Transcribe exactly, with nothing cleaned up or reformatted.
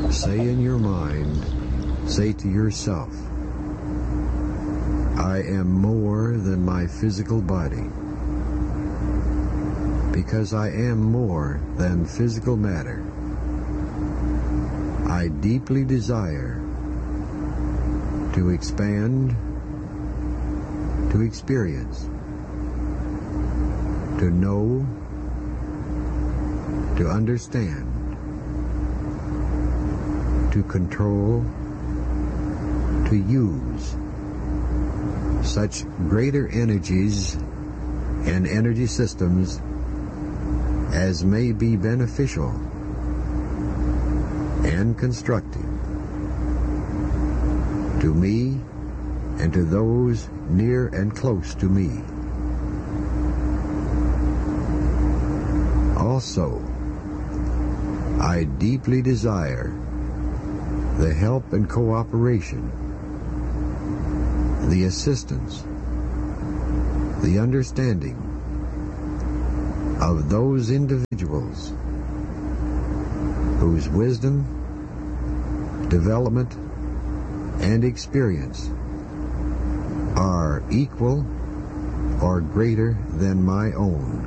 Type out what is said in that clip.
Say in your mind, say to yourself, I am more than my physical body. Because I am more than physical matter, I deeply desire to expand, to experience, to know, to understand, to control, to use such greater energies and energy systems as may be beneficial and constructive to me and to those near and close to me. Also, I deeply desire the help and cooperation, the assistance, the understanding of those individuals whose wisdom, development, and experience are equal or greater than my own.